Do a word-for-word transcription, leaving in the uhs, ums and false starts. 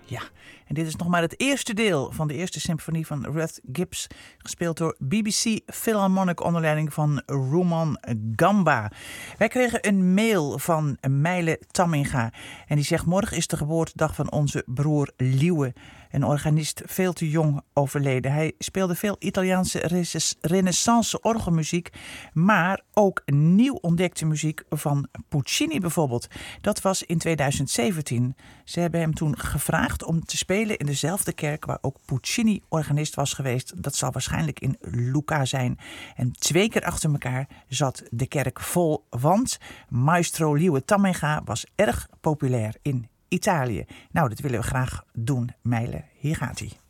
Ja, en dit is nog maar het eerste deel van de eerste symfonie van Ruth Gibbs, gespeeld door B B C Philharmonic onder leiding van Ruman Gamba. Wij kregen een mail van Meile Tamminga en die zegt: morgen is de geboortedag van onze broer Liewe, een organist, veel te jong overleden. Hij speelde veel Italiaanse renaissance orgelmuziek, maar ook nieuw ontdekte muziek van Puccini bijvoorbeeld. Dat was in tweeduizend zeventien. Ze hebben hem toen gevraagd om te spelen in dezelfde kerk waar ook Puccini organist was geweest. Dat zal waarschijnlijk in Lucca zijn. En twee keer achter elkaar zat de kerk vol, want maestro Liewe Tamminga was erg populair in Italië. Nou, dat willen we graag doen, Meile. Hier gaat hij.